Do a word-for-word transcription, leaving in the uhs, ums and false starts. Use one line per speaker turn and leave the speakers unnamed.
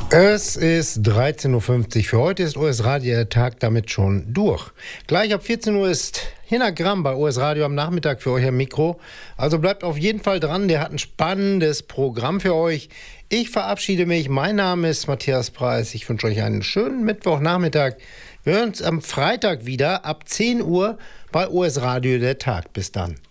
Es ist dreizehn Uhr fünfzig. Für heute ist O S Radio der Tag damit schon durch. Gleich ab vierzehn Uhr ist Hinagramm bei O S Radio am Nachmittag für euch am Mikro. Also bleibt auf jeden Fall dran, der hat ein spannendes Programm für euch. Ich verabschiede mich. Mein Name ist Matthias Preis. Ich wünsche euch einen schönen Mittwochnachmittag. Wir hören uns am Freitag wieder ab zehn Uhr bei O S Radio der Tag. Bis dann.